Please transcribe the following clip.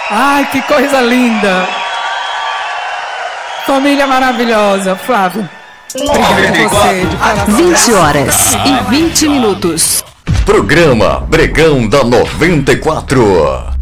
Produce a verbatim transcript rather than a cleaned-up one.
Ai, que coisa linda. Família maravilhosa. Flávio, obrigada a você de coração. vinte horas e vinte minutos. Programa Bregão da noventa e quatro.